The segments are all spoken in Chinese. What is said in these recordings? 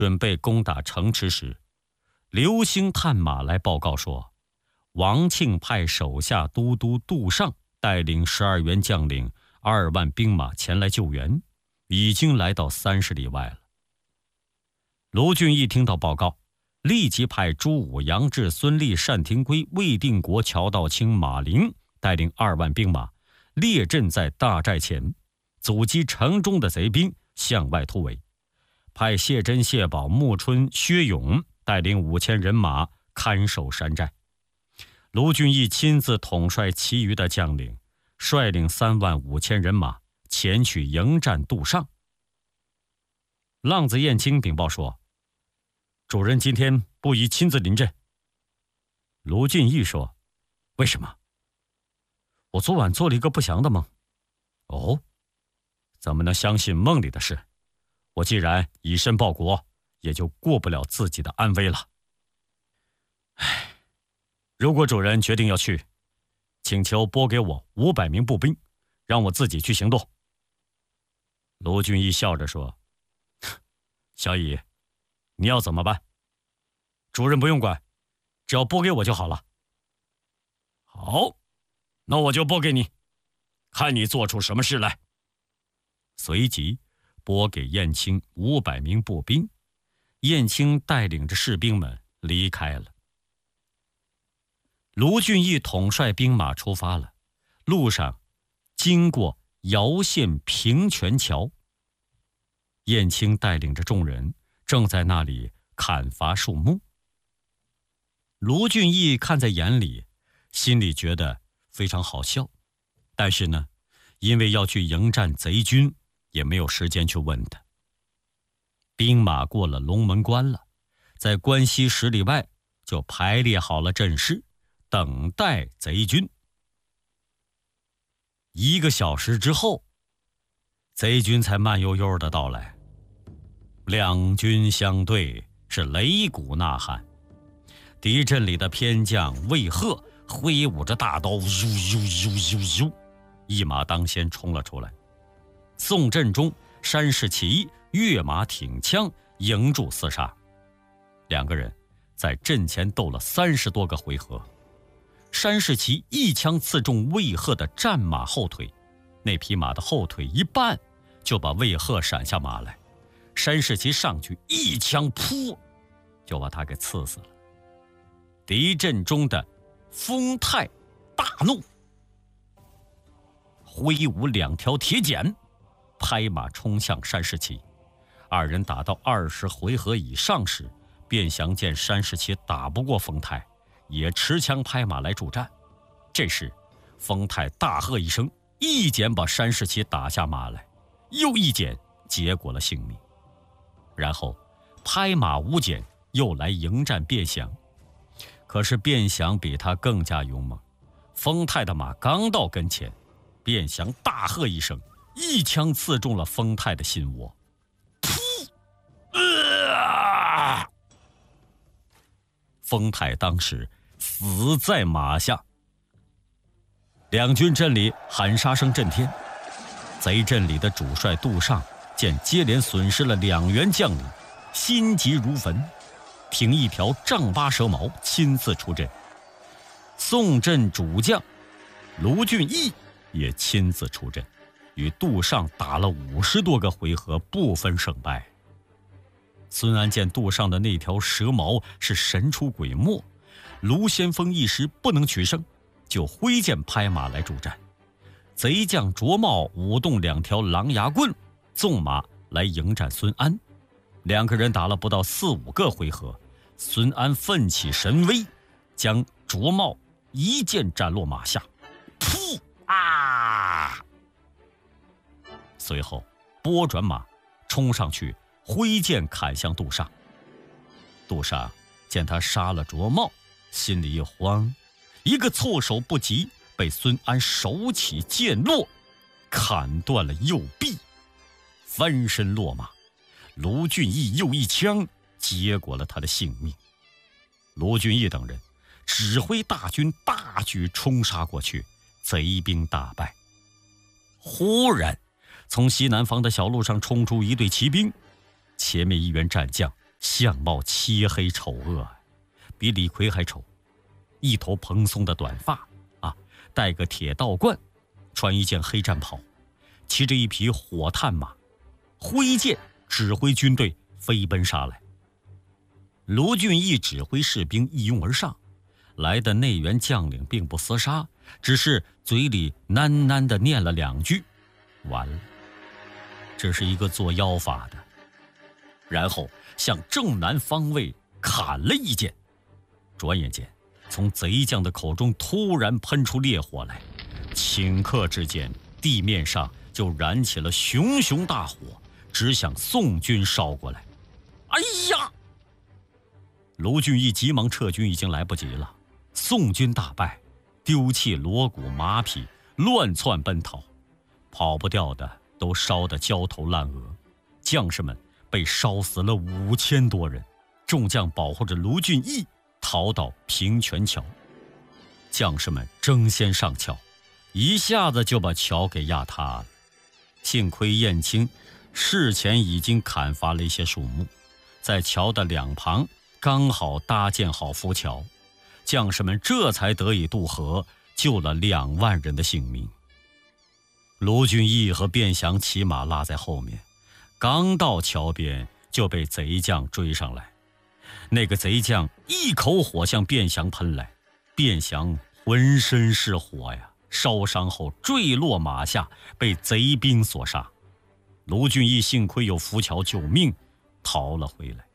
准备攻打城池时，刘兴探马来报告说，王庆派手下都督杜尚带领12员将领2万兵马前来救援，已经来到30里外了。卢俊义听到报告，立即派朱武、杨志、孙立、单廷圭、魏定国、乔道清、马林带领2万兵马列阵在大寨前，阻击城中的贼兵向外突围，派谢珍、谢宝、穆春、薛勇带领5000人马看守山寨。卢俊义亲自统帅其余的将领，率领3万5千人马前去迎战杜尚。浪子燕青禀报说，主人今天不宜亲自临阵。卢俊义说，为什么？我昨晚做了一个不祥的梦。哦，怎么能相信梦里的事？我既然以身报国，也就过不了自己的安危了。唉，如果主人决定要去，请求拨给我500名步兵，让我自己去行动。卢俊义笑着说，小乙，你要怎么办？主人不用管，只要拨给我就好了。好，那我就拨给你，看你做出什么事来。随即拨给燕青500名步兵，燕青带领着士兵们离开了。卢俊义统帅兵马出发了，路上经过姚县平泉桥，燕青带领着众人正在那里砍伐树木。卢俊义看在眼里，心里觉得非常好笑，但是呢，因为要去迎战贼军，也没有时间去问他。兵马过了龙门关了，在关西10里外就排列好了阵势，等待贼军。1个小时之后，贼军才慢悠悠地到来。两军相对，是擂鼓呐喊。敌阵里的偏将魏贺挥舞着大刀，一马当先冲了出来。宋振中、山世奇跃马挺枪迎住厮杀，两个人在阵前斗了30多个回合。山世奇一枪刺中魏贺的战马后腿，那匹马的后腿一绊，就把魏贺闪下马来。山世奇上去一枪噗，就把他给刺死了。敌阵中的丰泰大怒，挥舞2条铁剪，拍马冲向山世奇。2人打到20回合以上时，卞祥见山世奇打不过丰泰，也持枪拍马来助战。这时丰泰大喝一声，一剪把山世奇打下马来，又一剪结果了性命。然后拍马舞剪又来迎战卞祥，可是卞祥比他更加勇猛。丰泰的马刚到跟前，卞祥大喝一声，一枪刺中了丰泰的心窝。丰泰当时死在马下。两军阵里喊杀声震天。贼阵里的主帅杜尚见接连损失了2员将领，心急如焚，凭一条丈八蛇矛亲自出阵。宋镇主将卢俊义也亲自出阵，与杜尚打了50多个回合，不分胜败。孙安见杜尚的那条蛇矛是神出鬼没，卢先锋一时不能取胜，就挥剑拍马来助战。贼将卓茂舞动2条狼牙棍，纵马来迎战孙安。2个人打了不到4、5个回合，孙安奋起神威，将卓茂一剑斩落马下。噗啊！随后拨转马冲上去，挥剑砍向杜尚。杜尚见他杀了卓茂，心里一慌，一个措手不及，被孙安手起剑落，砍断了右臂，翻身落马。卢俊义又一枪结果了他的性命。卢俊义等人指挥大军大举冲杀过去，贼兵大败。忽然从西南方的小路上冲出一队骑兵，前面一员战将相貌漆黑丑恶，比李逵还丑。一头蓬松的短发戴个铁道冠，穿一件黑战袍，骑着一匹火炭马，挥剑指挥军队飞奔杀来。卢俊义指挥士兵一拥而上，来的内员将领并不厮杀，只是嘴里喃喃地念了2句，完了，这是一个做妖法的。然后向正南方位砍了一剑，转眼间从贼将的口中突然喷出烈火来，顷刻之间，地面上就燃起了熊熊大火，直向宋军烧过来。哎呀！卢俊义急忙撤军，已经来不及了。宋军大败，丢弃锣鼓马匹，乱窜奔逃，跑不掉的都烧得焦头烂额，将士们被烧死了5000多人。众将保护着卢俊义逃到平泉桥，将士们争先上桥，一下子就把桥给压塌了。幸亏燕青事前已经砍伐了一些树木，在桥的2旁刚好搭建好浮桥，将士们这才得以渡河，救了2万人的性命。卢俊义和卞祥骑马拉在后面，刚到桥边就被贼将追上来。那个贼将一口火向卞祥喷来，卞祥浑身是火呀，烧伤后坠落马下，被贼兵所杀。卢俊义幸亏有浮桥救命，逃了回来。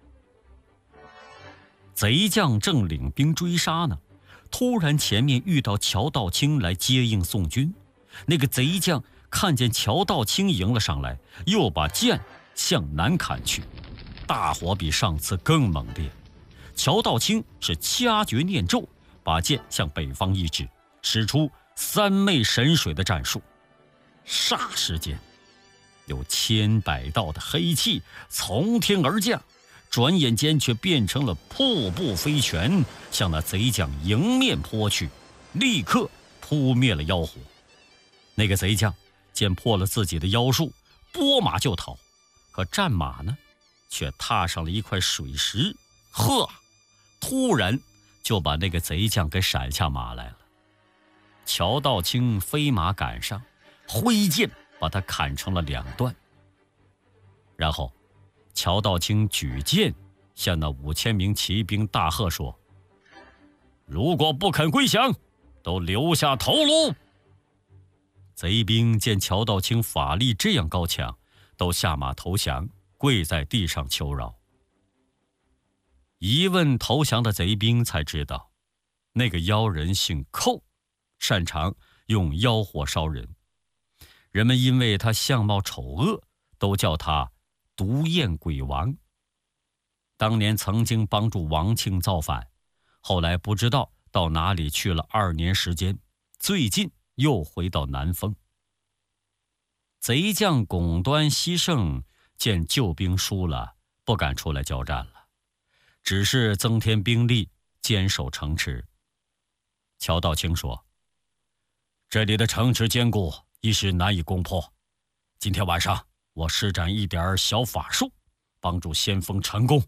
贼将正领兵追杀呢，突然前面遇到乔道清来接应宋军。那个贼将看见乔道清迎了上来，又把剑向南砍去，大火比上次更猛烈。乔道清是掐诀念咒，把剑向北方一指，使出3昧神水的战术。霎时间，有千百道的黑气从天而降，转眼间却变成了瀑布飞泉，向那贼将迎面泼去，立刻扑灭了妖火。那个贼将见破了自己的妖术，拨马就逃，可战马呢，却踏上了一块水石，突然就把那个贼将给闪下马来了。乔道清飞马赶上，挥剑把他砍成了2段。然后乔道清举剑向那5000名骑兵大喝说：“如果不肯归降，都留下头颅！”贼兵见乔道清法力这样高强，都下马投降，跪在地上求饶。一问投降的贼兵才知道，那个妖人姓寇，擅长用妖火烧人。人们因为他相貌丑恶，都叫他毒焰鬼王。当年曾经帮助王庆造反，后来不知道到哪里去了2年时间，最近又回到南丰。贼将巩端西胜见救兵输了，不敢出来交战了，只是增添兵力，坚守城池。乔道清说：“这里的城池坚固，一时难以攻破。今天晚上我施展一点小法术，帮助先锋成功。”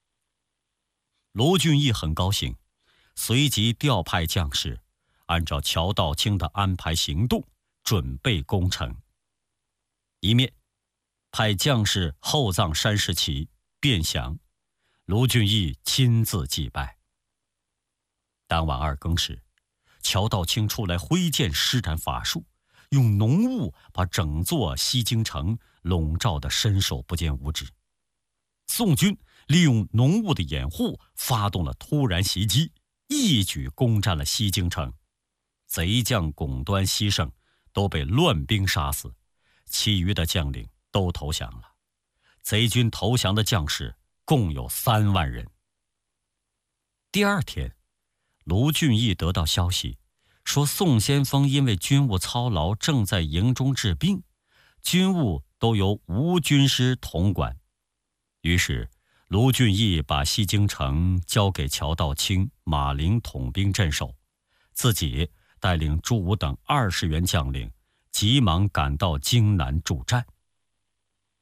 卢俊义很高兴，随即调派将士，按照乔道清的安排行动，准备攻城。一面派将士厚葬山士奇、卞祥，卢俊义亲自祭拜。当晚2更时，乔道清出来挥剑施展法术，用浓雾把整座西京城笼罩得伸手不见五指。宋军利用浓雾的掩护，发动了突然袭击，一举攻占了西京城。贼将巩端西胜都被乱兵杀死，其余的将领都投降了。贼军投降的将士共有3万人。第2天，卢俊义得到消息，说宋先锋因为军务操劳，正在营中治病，军务都由吴军师统管。于是卢俊义把西京城交给乔道清、马陵统兵镇守，自己带领朱武等20员将领急忙赶到京南助战。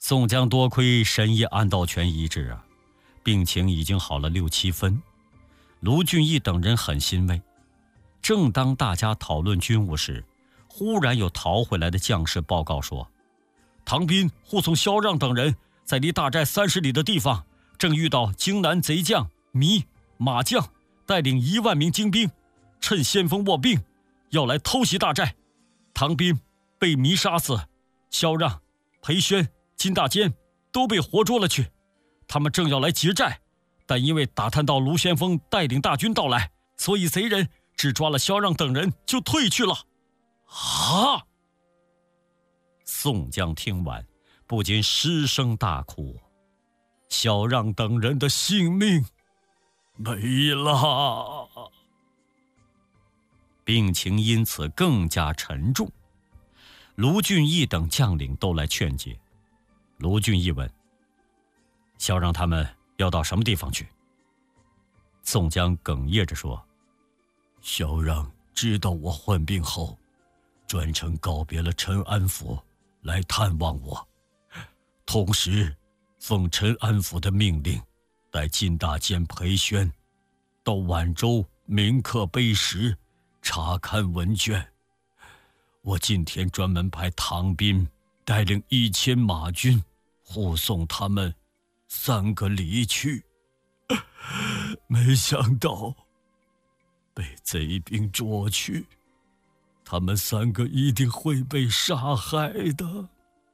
宋江多亏神医安道全医治啊，病情已经好了6、7分。卢俊义等人很欣慰。正当大家讨论军务时，忽然有逃回来的将士报告说，唐斌护送萧让等人在离大寨30里的地方，正遇到荆南贼将糜、马将带领1万名精兵，趁先锋卧病，要来偷袭大寨。唐斌被糜杀死，萧让、裴宣、金大坚都被活捉了去。他们正要来劫寨，但因为打探到卢先锋带领大军到来，所以贼人只抓了萧让等人就退去了。啊！宋江听完不禁失声大哭，萧让等人的性命没了，病情因此更加沉重。卢俊义等将领都来劝解。卢俊义问，萧让他们要到什么地方去？宋江哽咽着说，萧让知道我患病后，专程告别了陈安府来探望我，同时奉陈安府的命令，带金大坚、裴宣到宛州铭刻碑石查看文卷。我今天专门派唐斌带领1000马军护送他们3个离去，没想到被贼兵捉去，他们3个一定会被杀害的。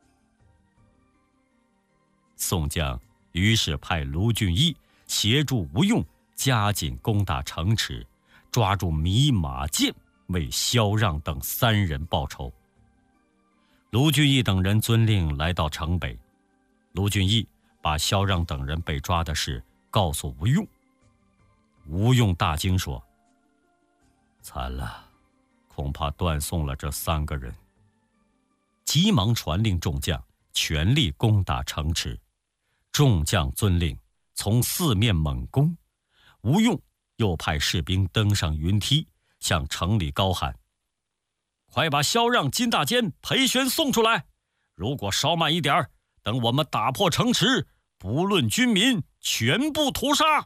宋江于是派卢俊义协助吴用加紧攻打城池，抓住糜、马建，为萧让等3人报仇。卢俊义等人遵令来到城北，卢俊义把萧让等人被抓的事告诉吴用。吴用大惊说，惨了，恐怕断送了这3个人。急忙传令众将全力攻打城池，众将遵令从4面猛攻。吴用又派士兵登上云梯，向城里高喊，快把萧让、金大坚、裴宣送出来，如果稍慢一点，等我们打破城池，不论军民，全部屠杀。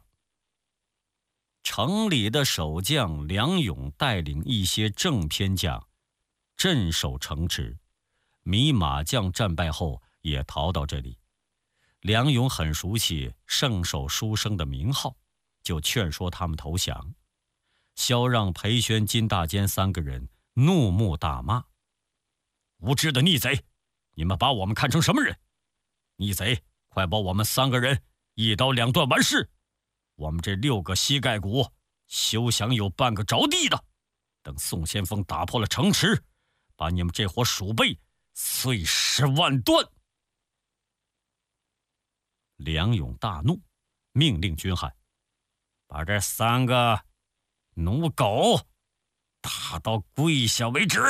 城里的守将梁勇带领一些正偏将镇守城池，糜、马将战败后也逃到这里。梁勇很熟悉圣手书生的名号，就劝说他们投降。萧让、裴宣、金大坚3个人怒目大骂，无知的逆贼，你们把我们看成什么人？逆贼，快把我们3个人一刀2断完事，我们这6个膝盖骨休想有半个着地的。等宋先锋打破了城池，把你们这伙鼠辈碎尸万段。梁勇大怒，命令军汉把这3个奴狗打到跪下为止。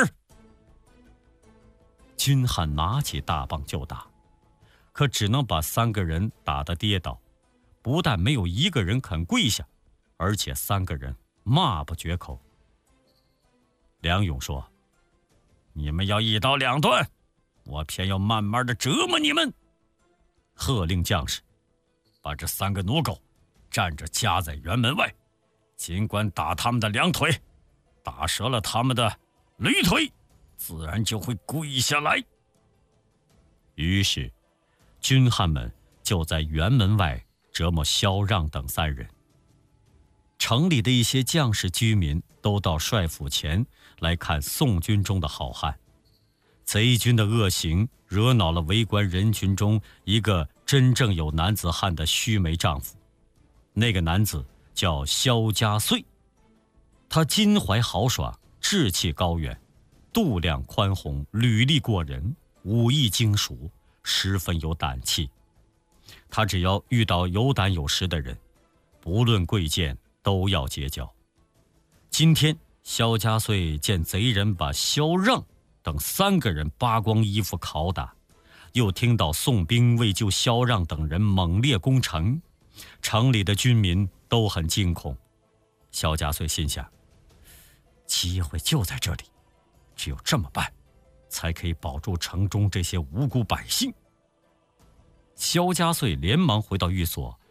军汉拿起大棒就打，可只能把3个人打得跌倒，不但没有1个人肯跪下，而且3个人骂不绝口。梁勇说，你们要一刀2断，我偏要慢慢的折磨你们。喝令将士把这3个奴狗站着夹在辕门外，尽管打他们的2腿，打折了他们的驴腿，自然就会跪下来。于是军汉们就在辕门外折磨萧让等3人。城里的一些将士居民都到帅府前来看宋军中的好汉。贼军的恶行惹恼了围观人群中一个真正有男子汉的须眉丈夫。那个男子叫萧家穗，他襟怀豪爽，志气高远，度量宽宏，履历过人，武艺精熟，十分有胆气。他只要遇到有胆有识的人，不论贵贱都要结交。今天萧家穗见贼人把萧让等3个人扒光衣服拷打，又听到宋兵为救萧让等人猛烈攻城，城里的军民都很惊恐。萧家穗心想，机会就在这里，只有这么办，才可以保住城中这些无辜百姓。 萧家穗连忙回到寓所，